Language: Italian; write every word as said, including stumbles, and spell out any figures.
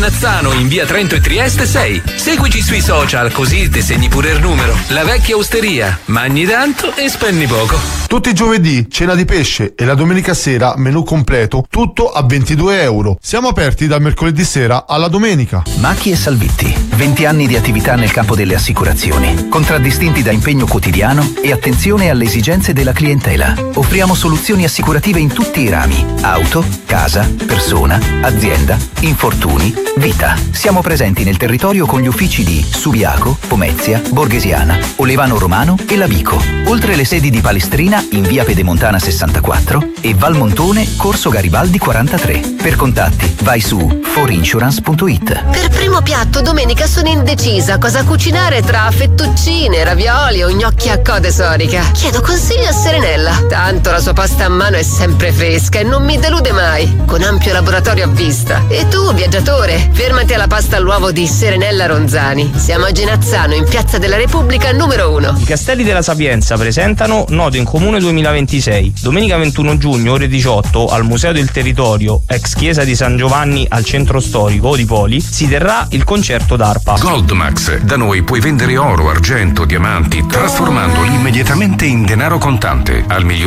Nazzano in via Trento e Trieste sei. Seguici sui social così ti segni pure il numero. La vecchia osteria. Mangi tanto e spendi poco. Tutti i giovedì cena di pesce e la domenica sera menù completo, tutto a ventidue euro. Siamo aperti dal mercoledì sera alla domenica. Macchi e Salvitti, venti anni di attività nel campo delle assicurazioni, contraddistinti da impegno quotidiano e attenzione alle esigenze della clientela. Offriamo soluzioni assicurative in tutti i rami: auto, casa, persona, azienda, infortuni, vita. Siamo presenti nel territorio con gli uffici di Subiaco, Pomezia, Borghesiana, Olevano Romano e Lavico, oltre le sedi di Palestrina in via Pedemontana sessantaquattro e Valmontone, corso Garibaldi quarantatré. Per contatti vai su for insurance punto it. Per primo piatto domenica sono indecisa cosa cucinare tra fettuccine, ravioli o gnocchi a code sorica. Chiedo consiglio a Serenella, tanto la sua pasta a mano è sempre fresca e non mi delude mai, con ampio laboratorio a vista. E tu, viaggiatore, fermati alla pasta all'uovo di Serenella Ronzani. Siamo a Genazzano, in Piazza della Repubblica numero uno. I Castelli della Sapienza presentano Noto in Comune duemilaventisei. Domenica ventuno giugno, ore diciotto, al Museo del Territorio, ex chiesa di San Giovanni al centro storico di Poli, si terrà il concerto d'arpa. Goldmax. Da noi puoi vendere oro, argento, diamanti, trasformandoli immediatamente in denaro contante al miglior